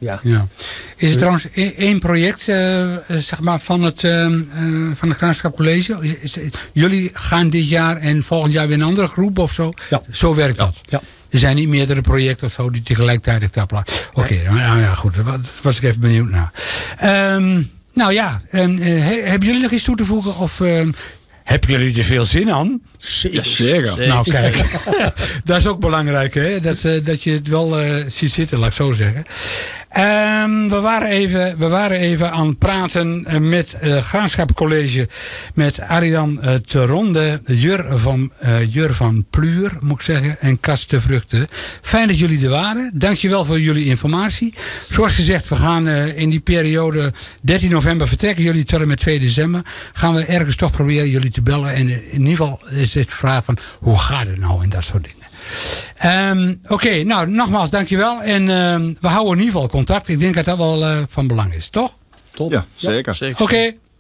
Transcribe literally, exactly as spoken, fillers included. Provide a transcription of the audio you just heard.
Ja. Ja. Is er trouwens e- één project uh, zeg maar van het, uh, uh, van het Graafschap College? Is, is, is, jullie gaan dit jaar en volgend jaar weer een andere groep of zo? Ja. Zo werkt dat? Ja. Er zijn niet meerdere projecten of zo die tegelijkertijd op Oké, okay, nee. nou ja, goed. Daar was ik even benieuwd naar. Um, nou ja, um, uh, he, hebben jullie nog iets toe te voegen? Of um, hebben jullie er veel zin aan? Zeker. Ja, zeker. zeker. Nou kijk, dat is ook belangrijk hè. Dat, uh, dat je het wel uh, ziet zitten, laat ik zo zeggen. Um, we, waren even, we waren even aan het praten met uh, Graafschap College. Met Aridan uh, Teronde, Jur van, uh, Jur van Pluur, moet ik zeggen. En Kas de Vruchten. Fijn dat jullie er waren. Dankjewel voor jullie informatie. Zoals gezegd, we gaan uh, in die periode dertien november vertrekken. Jullie tot en met twee december. Gaan we ergens toch proberen jullie te bellen. En in ieder geval is het vraag van hoe gaat het nou en dat soort dingen. Um, Oké, okay, nou nogmaals dankjewel. En uh, we houden in ieder geval contact. Ik denk dat dat wel uh, van belang is, toch? Top. Ja, zeker. Oké, okay,